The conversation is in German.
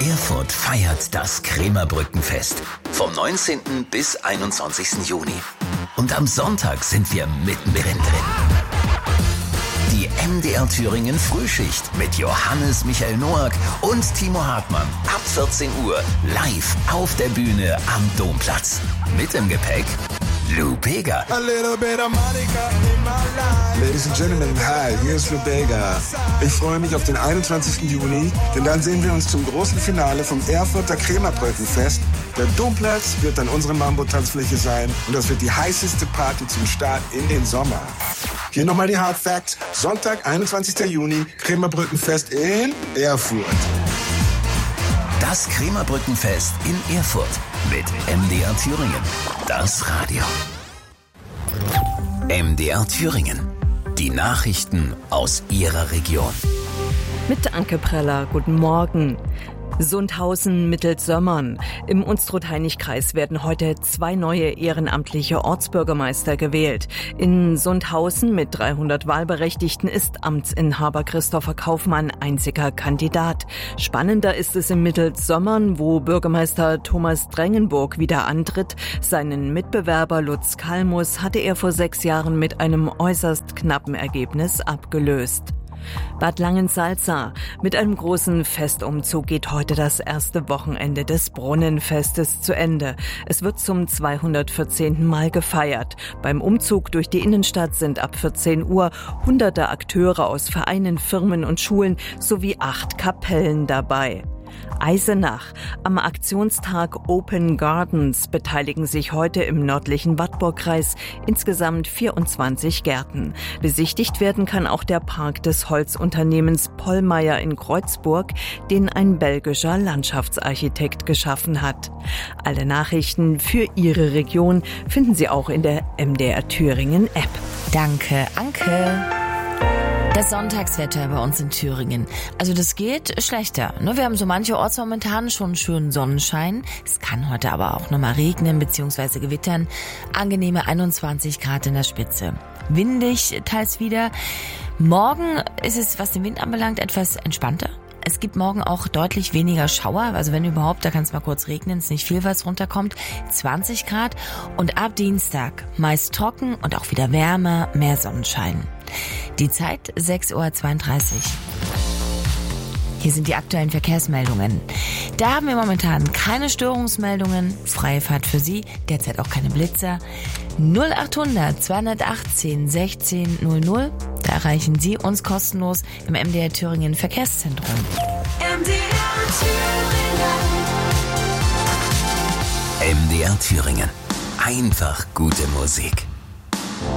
Erfurt feiert das Krämerbrückenfest vom 19. bis 21. Juni. Und am Sonntag sind wir mittendrin drin. Die MDR Thüringen Frühschicht mit Johannes Michael Noack und Timo Hartmann ab 14 Uhr live auf der Bühne am Domplatz. Mit im Gepäck Lou Bega. Ladies and Gentlemen, hi, hier ist Lou Bega. Ich freue mich auf den 21. Juni, denn dann sehen wir uns zum großen Finale vom Erfurter Krämerbrückenfest. Der Domplatz wird dann unsere Mambo-Tanzfläche sein und das wird die heißeste Party zum Start in den Sommer. Hier nochmal die Hard Facts. Sonntag, 21. Juni, Krämerbrückenfest in Erfurt. Das Krämerbrückenfest in Erfurt mit MDR Thüringen. Das Radio. MDR Thüringen. Die Nachrichten aus Ihrer Region. Mit Anke Preller, guten Morgen. Sundhausen Mittelsömmern. Im Unstrut-Hainich-Kreis werden heute 2 neue ehrenamtliche Ortsbürgermeister gewählt. In Sundhausen mit 300 Wahlberechtigten ist Amtsinhaber Christopher Kaufmann einziger Kandidat. Spannender ist es in Mittelsömmern, wo Bürgermeister Thomas Drengenburg wieder antritt. Seinen Mitbewerber Lutz Kalmus hatte er vor 6 Jahren mit einem äußerst knappen Ergebnis abgelöst. Bad Langensalza. Mit einem großen Festumzug geht heute das erste Wochenende des Brunnenfestes zu Ende. Es wird zum 214. Mal gefeiert. Beim Umzug durch die Innenstadt sind ab 14 Uhr hunderte Akteure aus Vereinen, Firmen und Schulen sowie 8 Kapellen dabei. Eisenach. Am Aktionstag Open Gardens beteiligen sich heute im nördlichen Wartburgkreis insgesamt 24 Gärten. Besichtigt werden kann auch der Park des Holzunternehmens Pollmeyer in Kreuzburg, den ein belgischer Landschaftsarchitekt geschaffen hat. Alle Nachrichten für Ihre Region finden Sie auch in der MDR Thüringen App. Danke, Anke. Das Sonntagswetter bei uns in Thüringen. Also das geht schlechter. Wir haben so manche Orts momentan schon schönen Sonnenschein. Es kann heute aber auch nochmal regnen bzw. gewittern. Angenehme 21 Grad in der Spitze. Windig teils wieder. Morgen ist es, was den Wind anbelangt, etwas entspannter. Es gibt morgen auch deutlich weniger Schauer, also wenn überhaupt, da kann es mal kurz regnen, es ist nicht viel, was runterkommt. 20 Grad und ab Dienstag meist trocken und auch wieder wärmer, mehr Sonnenschein. Die Zeit 6:32 Uhr. Hier sind die aktuellen Verkehrsmeldungen. Da haben wir momentan keine Störungsmeldungen, freie Fahrt für Sie, derzeit auch keine Blitzer. 0800 218 16 00, da erreichen Sie uns kostenlos im MDR Thüringen Verkehrszentrum. MDR Thüringen. Einfach gute Musik.